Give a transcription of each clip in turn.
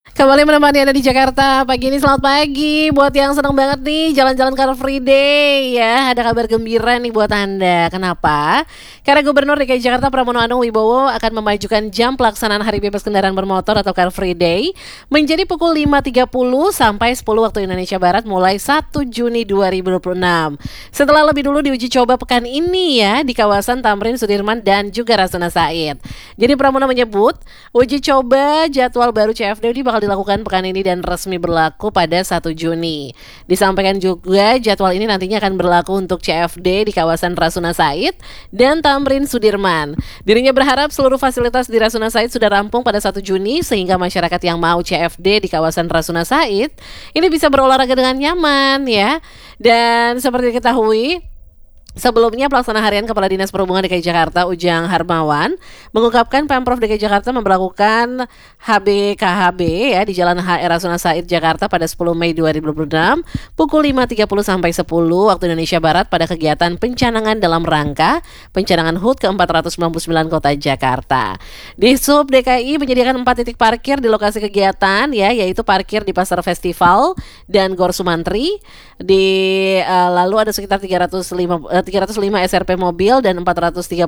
Kembali menemani Anda di Jakarta pagi ini. Selamat pagi buat yang senang banget nih jalan-jalan Car Free Day ya. Ada kabar gembira nih buat Anda. Kenapa? Karena Gubernur DKI Jakarta Pramono Anung Wibowo akan memajukan jam pelaksanaan Hari Bebas Kendaraan Bermotor atau Car Free Day menjadi pukul 5.30 sampai 10 waktu Indonesia Barat mulai 1 Juni 2026. Setelah lebih dulu diuji coba pekan ini ya di kawasan Tamrin Sudirman dan juga Rasuna Said. Jadi Pramono menyebut uji coba jadwal baru CFD ini bakal dilakukan pekan ini dan resmi berlaku pada 1 Juni. Disampaikan juga jadwal ini nantinya akan berlaku untuk CFD di kawasan Rasuna Said dan Tamrin Sudirman. Dirinya berharap seluruh fasilitas di Rasuna Said sudah rampung pada 1 Juni sehingga masyarakat yang mau CFD di kawasan Rasuna Said ini bisa berolahraga dengan nyaman ya. Dan seperti diketahui, sebelumnya pelaksana harian Kepala Dinas Perhubungan DKI Jakarta Ujang Harmawan mengungkapkan Pemprov DKI Jakarta memberlakukan HBKHB ya di Jalan HR Rasuna Said Jakarta pada 10 Mei 2026 pukul 5.30 sampai 10 waktu Indonesia Barat pada kegiatan pencanangan dalam rangka pencanangan HUT ke-499 Kota Jakarta. Di Sub DKI menyediakan 4 titik parkir di lokasi kegiatan ya, yaitu parkir di Pasar Festival dan Gor Sumantri. Lalu ada sekitar 305 SRP mobil dan 437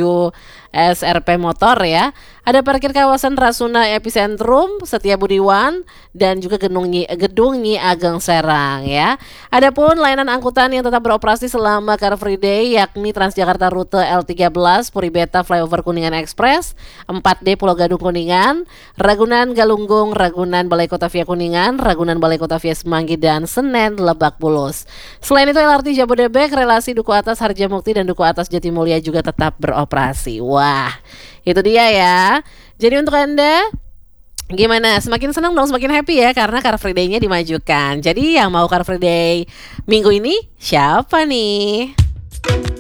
SRP motor ya. Ada parkir kawasan Rasuna Epicentrum, Setiabudiwan dan juga Gedung Nyi Ageng Serang ya. Adapun layanan angkutan yang tetap beroperasi selama Car Free Day yakni Transjakarta rute L13, Puri Beta Flyover Kuningan Express, 4D Pulau Gadung Kuningan, Ragunan Galunggung, Ragunan Balai Kota Via Kuningan, Ragunan Balai Kota Via Semanggi dan Senen Lebak Bulus. Selain itu LRT Jabodebek, relasi Duku Atas Harjamukti dan Duku Atas Jatimulya juga tetap beroperasi. Wah, itu dia ya. Jadi untuk Anda gimana? Semakin senang dong, semakin happy ya karena Car Free Day-nya dimajukan. Jadi yang mau Car Free Day minggu ini siapa nih?